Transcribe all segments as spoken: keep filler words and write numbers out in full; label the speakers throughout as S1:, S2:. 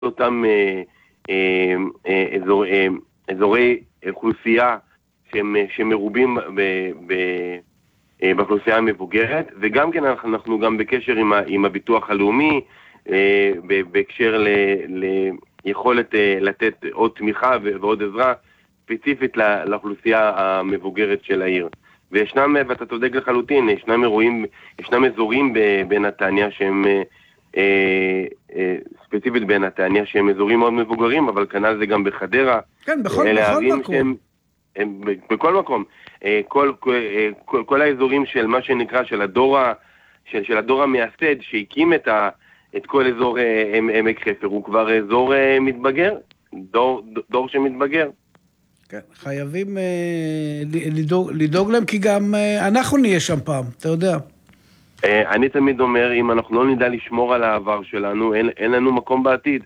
S1: אותם אה, אה, אה, אזור, אה, אזורי אוכלוסייה שהם, שמרובים ב, ב, אה, באוכלוסייה המבוגרת, וגם כן אנחנו, אנחנו גם בקשר עם, ה, עם הביטוח הלאומי, אה, בהקשר ל, ליכולת אה, לתת עוד תמיכה ועוד עזרה ספציפית לא, לאוכלוסייה המבוגרת של העיר. וישנם, ואתה צודק לחלוטין, ישנם אירועים, ישנם אזורים בנתניה שהם אה, אה, ספציפית בנתניה שהם אזורים מאוד מבוגרים, אבל כנ"ל זה גם בחדרה.
S2: כן, בכל, בכל מקום.
S1: שהם, הם, בכל מקום. אה, כל, כל, כל, כל האזורים של מה שנקרא של הדור, של, של הדור המייסד שהקים את, ה, את כל אזור אה, עמק חפר, הוא כבר אזור אה, מתבגר, דור, דור שמתבגר.
S2: כן, חייבים אה, לדאוג, לדאוג להם, כי גם אה, אנחנו נהיה שם פעם, אתה יודע.
S1: אה, אני תמיד אומר, אם אנחנו לא נדע לשמור על העבר שלנו, אין, אין לנו מקום בעתיד.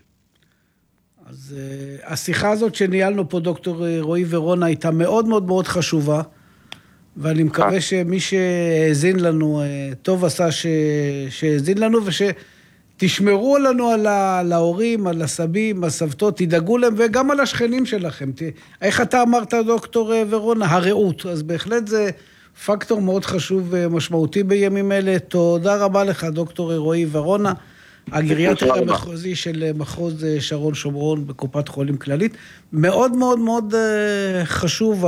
S2: אז אה, השיחה הזאת שניהלנו פה, דוקטור רועי ורונה, הייתה מאוד מאוד מאוד חשובה, ואני מקווה שמי שהאזין לנו, אה, טוב עשה ש... שהאזין לנו, וש... תשמרו לנו על, ה, על ההורים, על הסבים, הסבתות, תדאגו להם, וגם על השכנים שלכם. ת, איך אתה אמרת, דוקטור ורונה? הרעות. אז בהחלט זה פקטור מאוד חשוב ומשמעותי בימים אלה. תודה רבה לך, דוקטור רועי ורונה, הגריאטר המחוזי של מחוז שרון שומרון בקופת חולים כללית. מאוד מאוד מאוד חשוב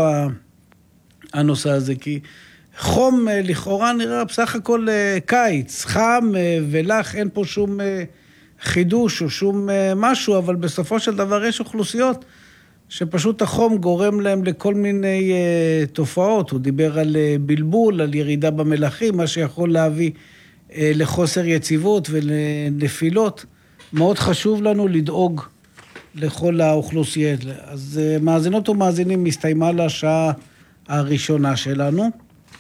S2: הנושא הזה, כי חום לכאורה נראה בסך הכל קיץ, חם ולח, אין פה שום חידוש או שום משהו, אבל בסופו של דבר יש אוכלוסיות שפשוט החום גורם להם לכל מיני תופעות. הוא דיבר על בלבול, על ירידה במלחים, מה שיכול להביא לחוסר יציבות ולנפילות. מאוד חשוב לנו לדאוג לכל האוכלוסיות. אז מאזינות ומאזינים, מסתיימה לשעה הראשונה שלנו.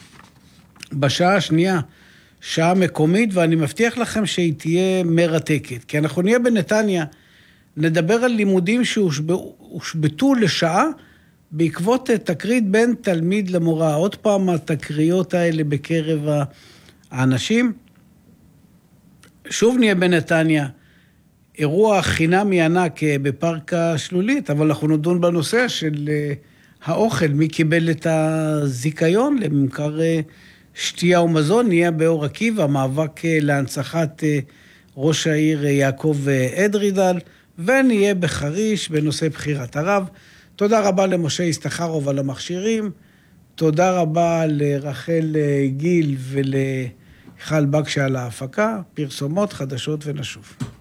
S2: בשעה השנייה, שעה מקומית, ואני מבטיח לכם שהיא תהיה מרתקת, כי אנחנו נהיה בנתניה, נדבר על לימודים שהושבטו לשעה, בעקבות תקרית בין תלמיד למורה. עוד פעם התקריות האלה בקרב האנשים. שוב נהיה בנתניה, אירוע חינמי ענק בפארק השלולית, אבל אנחנו נדון בנושא של האוכל, מי קיבל את הזיכיון לממכר שתייה ומזון. נהיה באור עקיבא, המאבק להנצחת ראש העיר יעקב אדרידל, ונהיה בחריש בנושא בחירת הרב. תודה רבה למשה ישתחרוב על המכשירים, תודה רבה לרחל גיל ולחל בקשה על ההפקה, פרסומות, חדשות ונשוב.